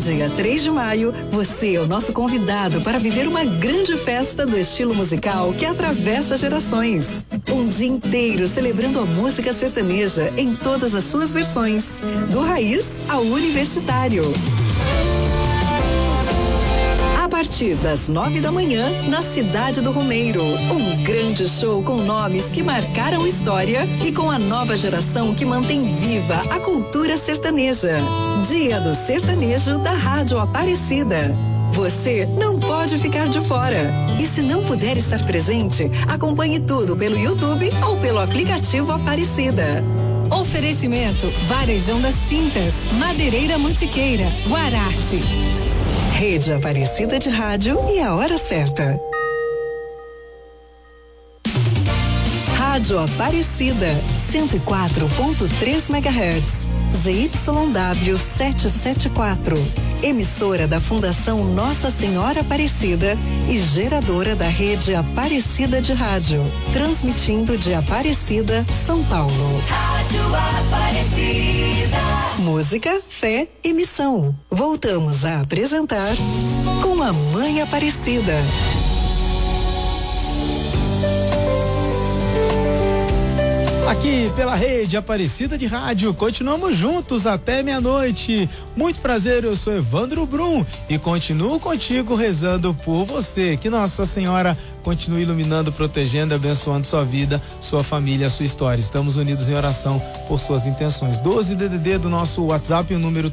dia 3 de maio, você é o nosso convidado para viver uma grande festa do estilo musical que atravessa gerações. Um dia inteiro celebrando a música sertaneja em todas as suas versões, do raiz ao universitário. A partir das 9 da manhã, na Cidade do Romeiro. Um grande show com nomes que marcaram história e com a nova geração que mantém viva a cultura sertaneja. Dia do Sertanejo da Rádio Aparecida. Você não pode ficar de fora. E se não puder estar presente, acompanhe tudo pelo YouTube ou pelo aplicativo Aparecida. Oferecimento: Varejão das Tintas, Madeireira Mantiqueira, Guararte. Rede Aparecida de Rádio e a hora certa. Rádio Aparecida, 104.3 MHz. ZYW 774. Emissora da Fundação Nossa Senhora Aparecida e geradora da Rede Aparecida de Rádio. Transmitindo de Aparecida, São Paulo. Rádio Aparecida. Música, fé e missão. Voltamos a apresentar Com a Mãe Aparecida. Aqui pela Rede Aparecida de Rádio, continuamos juntos até meia-noite. Muito prazer, eu sou Evandro Brum e continuo contigo rezando por você. Que Nossa Senhora continue iluminando, protegendo, abençoando sua vida, sua família, sua história. Estamos unidos em oração por suas intenções. 12 DDD do nosso WhatsApp, o número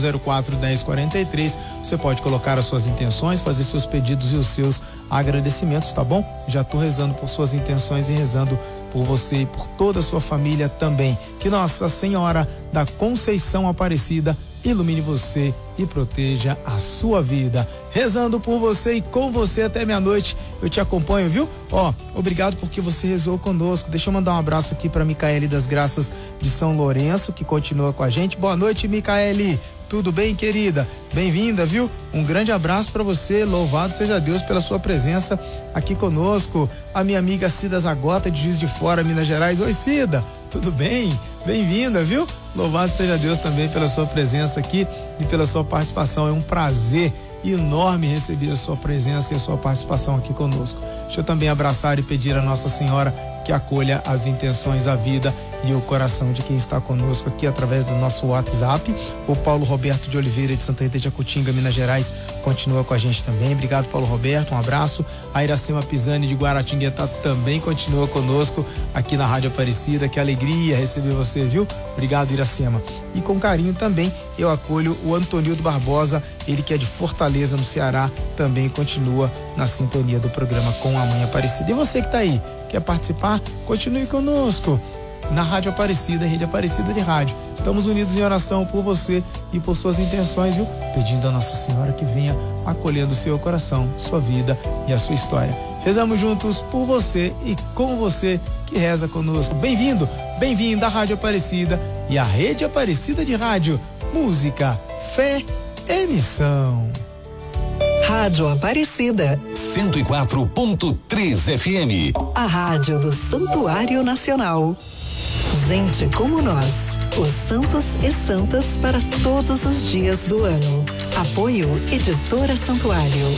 31041043. Você pode colocar as suas intenções, fazer seus pedidos e os seus agradecimentos, tá bom? Já tô rezando por suas intenções e rezando por você e por toda a sua família também. Que Nossa Senhora da Conceição Aparecida ilumine você e proteja a sua vida. Rezando por você e com você até meia-noite. Eu te acompanho, viu? Obrigado porque você rezou conosco. Deixa eu mandar um abraço aqui para Micaele das Graças de São Lourenço, que continua com a gente. Boa noite, Micaele. Tudo bem, querida? Bem-vinda, viu? Um grande abraço para você. Louvado seja Deus pela sua presença aqui conosco. A minha amiga Cida Zagota, de Juiz de Fora, Minas Gerais. Oi, Cida. Tudo bem? Bem-vinda, viu? Louvado seja Deus também pela sua presença aqui e pela sua participação. É um prazer enorme receber a sua presença e a sua participação aqui conosco. Deixa eu também abraçar e pedir a Nossa Senhora que acolha as intenções, a vida e o coração de quem está conosco aqui através do nosso WhatsApp. O Paulo Roberto de Oliveira, de Santa Rita de Jacutinga, Minas Gerais, continua com a gente também. Obrigado, Paulo Roberto, um abraço. A Iracema Pisani de Guaratinguetá também continua conosco aqui na Rádio Aparecida. Que alegria receber você, viu? Obrigado, Iracema. E com carinho também eu acolho o Antonildo Barbosa, ele que é de Fortaleza, no Ceará, também continua na sintonia do programa Com a Mãe Aparecida. E você que está aí, quer participar? Continue conosco na Rádio Aparecida, Rede Aparecida de Rádio. Estamos unidos em oração por você e por suas intenções, viu? Pedindo a Nossa Senhora que venha acolhendo o seu coração, sua vida e a sua história. Rezamos juntos por você e com você que reza conosco. Bem-vindo, bem-vinda à Rádio Aparecida e à Rede Aparecida de Rádio. Música, fé e missão. Rádio Aparecida 104.3 FM. A rádio do Santuário Nacional. Gente como nós, os santos e santas para todos os dias do ano. Apoio Editora Santuário.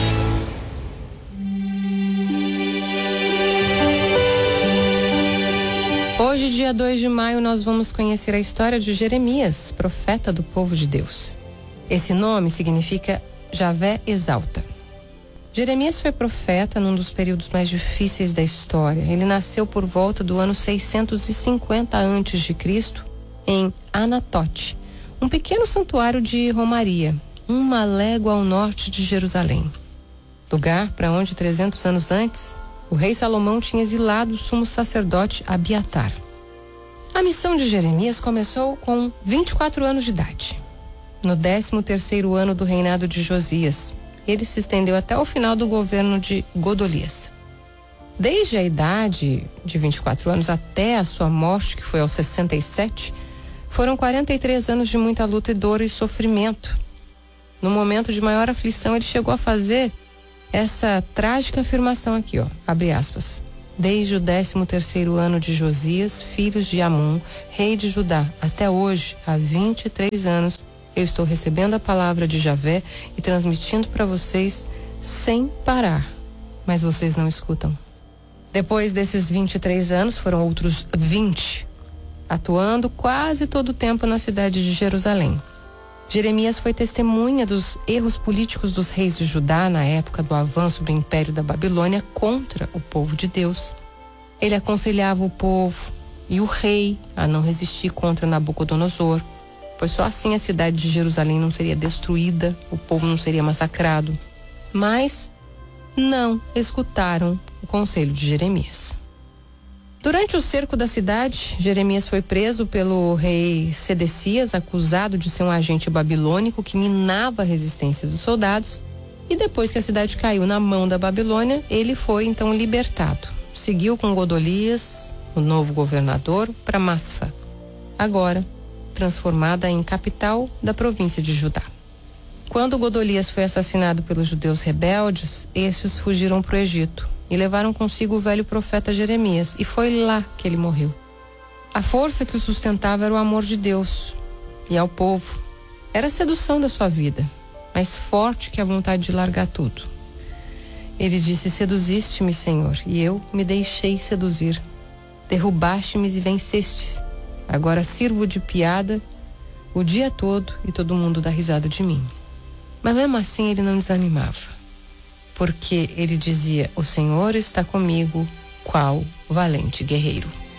Hoje, dia 2 de maio, nós vamos conhecer a história de Jeremias, profeta do povo de Deus. Esse nome significa Javé exalta. Jeremias foi profeta num dos períodos mais difíceis da história. Ele nasceu por volta do ano 650 a.C. em Anatote, um pequeno santuário de romaria, uma légua ao norte de Jerusalém. Lugar para onde 300 anos antes, o rei Salomão tinha exilado o sumo sacerdote Abiatar. A missão de Jeremias começou com 24 anos de idade. No 13º ano do reinado de Josias, ele se estendeu até o final do governo de Godolias. Desde a idade de 24 anos até a sua morte, que foi aos 67, foram 43 anos de muita luta e dor e sofrimento. No momento de maior aflição, ele chegou a fazer essa trágica afirmação aqui, abre aspas. Desde o 13º ano de Josias, filhos de Amon, rei de Judá, até hoje, há 23 anos, Eu estou recebendo a palavra de Javé e transmitindo para vocês sem parar, mas vocês não escutam. Depois desses 23 anos, foram outros 20, atuando quase todo o tempo na cidade de Jerusalém. Jeremias foi testemunha dos erros políticos dos reis de Judá na época do avanço do Império da Babilônia contra o povo de Deus. Ele aconselhava o povo e o rei a não resistir contra Nabucodonosor, pois só assim a cidade de Jerusalém não seria destruída, o povo não seria massacrado. Mas não escutaram o conselho de Jeremias. Durante o cerco da cidade, Jeremias foi preso pelo rei Sedecias, acusado de ser um agente babilônico que minava a resistência dos soldados. E depois que a cidade caiu na mão da Babilônia, ele foi então libertado. Seguiu com Godolias, o novo governador, para Masfa, agora transformada em capital da província de Judá. Quando Godolias foi assassinado pelos judeus rebeldes, estes fugiram para o Egito e levaram consigo o velho profeta Jeremias, e foi lá que ele morreu. A força que o sustentava era o amor de Deus e ao povo. Era a sedução da sua vida, mais forte que a vontade de largar tudo. Ele disse: seduziste-me, Senhor, e eu me deixei seduzir. Derrubaste-me e venceste. Agora sirvo de piada o dia todo e todo mundo dá risada de mim. Mas mesmo assim ele não desanimava, porque ele dizia: o Senhor está comigo, qual valente guerreiro.